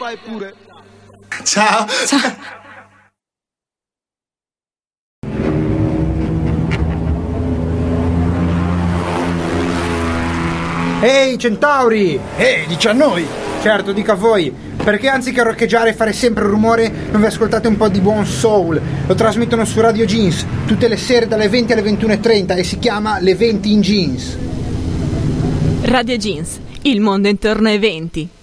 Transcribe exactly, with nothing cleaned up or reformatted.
Vai pure. Ciao. Ciao. Ehi, centauri! Ehi, dici a noi! Certo, dico a voi, perché anziché roccheggiare e fare sempre rumore, non vi ascoltate un po' di buon soul? Lo trasmettono su Radio Jeans, tutte le sere dalle venti alle ventuno e trenta e si chiama Le venti in Jeans. Radio Jeans, il mondo intorno ai venti.